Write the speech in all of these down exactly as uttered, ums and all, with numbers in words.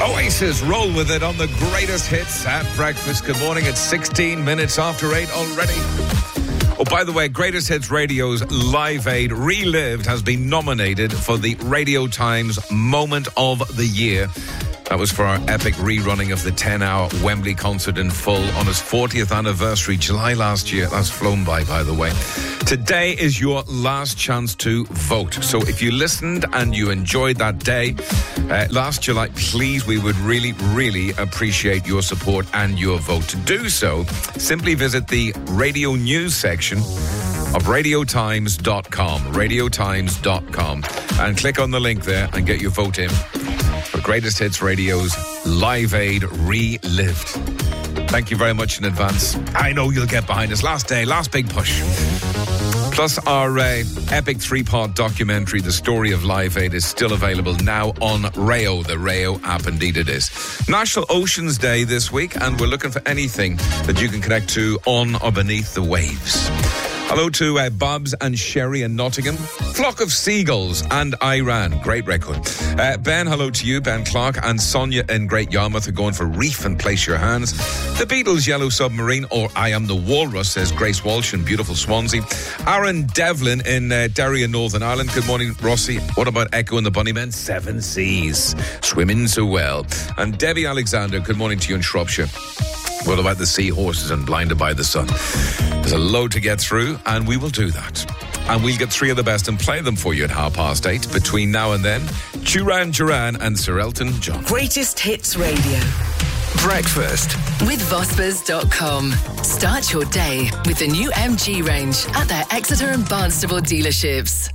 Oasis, Roll With It on the greatest hits at breakfast. Good morning. It's sixteen minutes after eight already. Oh, by the way, Greatest Hits Radio's Live Aid Relived has been nominated for the Radio Times Moment of the Year. That was for our epic rerunning of the ten-hour Wembley concert in full on its fortieth anniversary, July last year. That's flown by, by the way. Today is your last chance to vote. So if you listened and you enjoyed that day uh, last July, please, we would really, really appreciate your support and your vote. To do so, simply visit the radio news section of radio times dot com, radio times dot com, and click on the link there and get your vote in for Greatest Hits Radio's Live Aid Relived. Thank you very much in advance. I know you'll get behind us. Last day, last big push. Plus, our uh, epic three-part documentary, The Story of Live Aid, is still available now on Rayo, the Rayo app. Indeed it is. National Oceans Day this week, and we're looking for anything that you can connect to on or beneath the waves. Hello to uh, Bobs and Sherry in Nottingham. Flock of Seagulls and Iran. Great record. Uh, Ben, hello to you. Ben Clark and Sonia in Great Yarmouth are going for Reef and Place Your Hands. The Beatles' Yellow Submarine, or I Am the Walrus, says Grace Walsh in beautiful Swansea. Aaron Devlin in uh, Derry in Northern Ireland. Good morning, Rossi. What about Echo and the Bunnymen? Seven Seas. Swimming so well. And Debbie Alexander, good morning to you in Shropshire. What about the seahorses and Blinded by the Sun? There's a load to get through, and we will do that. And we'll get three of the best and play them for you at half past eight. Between now and then, Duran Duran and Sir Elton John. Greatest Hits Radio. Breakfast with Vospers dot com. Start your day with the new M G range at their Exeter and Barnstable dealerships.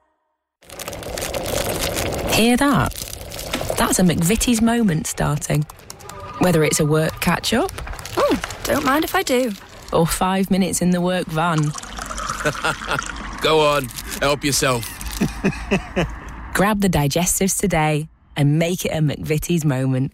Hear that? That's a McVitie's moment starting. Whether it's a work catch-up... Oh, don't mind if I do. Or five minutes in the work van. Go on, help yourself. Grab the digestives today and make it a McVitie's moment.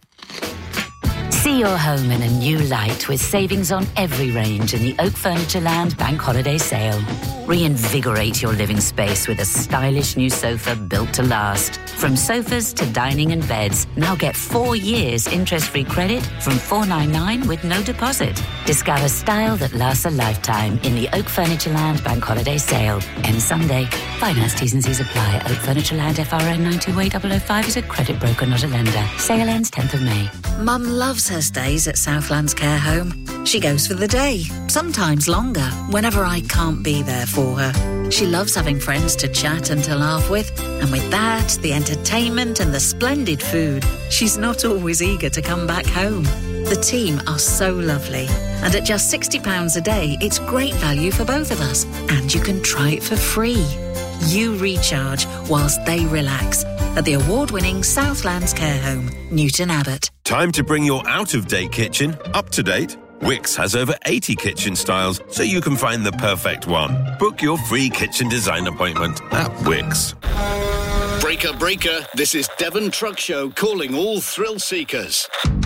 See your home in a new light with savings on every range in the Oak Furniture Land Bank Holiday Sale. Reinvigorate your living space with a stylish new sofa built to last. From sofas to dining and beds, now get four years interest-free credit from four ninety-nine with no deposit. Discover style that lasts a lifetime in the Oak Furniture Land Bank Holiday Sale. Ends Sunday. Finance T's and C's apply. Oak Furniture Land F R N nine two A zero zero five is a credit broker, not a lender. Sale ends tenth of May. Mum loves her stays at Southlands Care Home. She goes for the day, sometimes longer, whenever I can't be there for her. She loves having friends to chat and to laugh with, and with that, the entertainment and the splendid food, she's not always eager to come back home. The team are so lovely, and at just sixty pounds a day, it's great value for both of us, and you can try it for free. You recharge whilst they relax at the award-winning Southlands Care Home, Newton Abbot. Time to bring your out-of-date kitchen up to date. Wix has over eighty kitchen styles, so you can find the perfect one. Book your free kitchen design appointment at Wix. Breaker, breaker, this is Devon Truck Show calling all thrill seekers.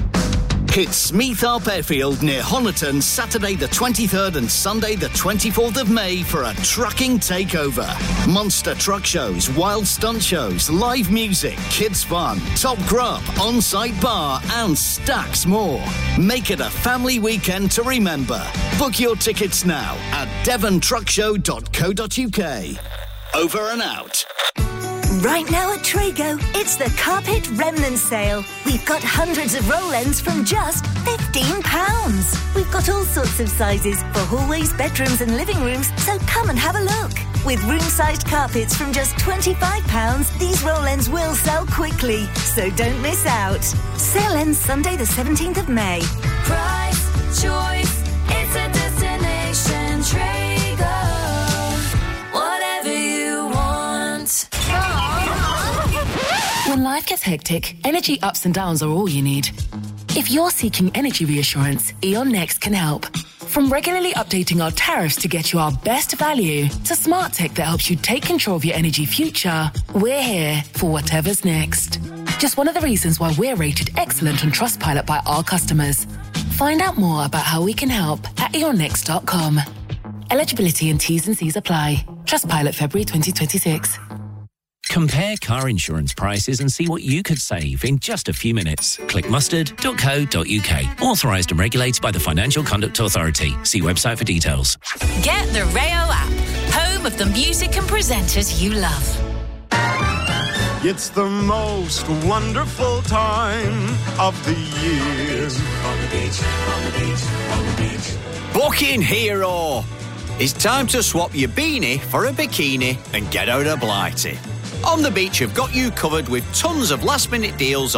Hit Smeeth Arp Airfield near Honiton Saturday the twenty-third and Sunday the twenty-fourth of May for a trucking takeover. Monster truck shows, wild stunt shows, live music, kids fun, top grub, on-site bar and stacks more. Make it a family weekend to remember. Book your tickets now at devon truck show dot co dot uk. Over and out. Right now at Trago, it's the Carpet Remnant Sale. We've got hundreds of roll ends from just fifteen pounds. We've got all sorts of sizes for hallways, bedrooms and living rooms, so come and have a look. With room-sized carpets from just twenty-five pounds, these roll ends will sell quickly, so don't miss out. Sale ends Sunday the seventeenth of May. Price, choice, it's a destination. Trago. Whatever you want. When life gets hectic, energy ups and downs are all you need. If you're seeking energy reassurance, E.ON Next can help. From regularly updating our tariffs to get you our best value, to smart tech that helps you take control of your energy future, we're here for whatever's next. Just one of the reasons why we're rated excellent on Trustpilot by our customers. Find out more about how we can help at e on next dot com. Eligibility and T's and C's apply. Trustpilot February twenty twenty-six. Compare car insurance prices and see what you could save in just a few minutes. Click mustard dot co dot uk. Authorised and regulated by the Financial Conduct Authority. See website for details. Get the Rayo app, home of the music and presenters you love. It's the most wonderful time of the year. On the beach, on the beach, on the beach. Booking Hero. It's time to swap your beanie for a bikini and get out of Blighty. On the beach have got you covered with tons of last minute deals